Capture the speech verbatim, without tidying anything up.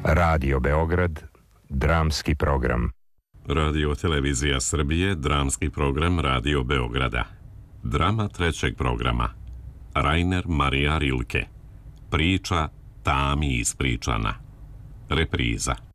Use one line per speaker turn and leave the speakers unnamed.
Radio Beograd, dramski program.
Radio Televizija Srbije, dramski program Radio Beograda. Drama trećeg programa. Rainer Marija Rilke. Priča Tami ispričana. Repriza.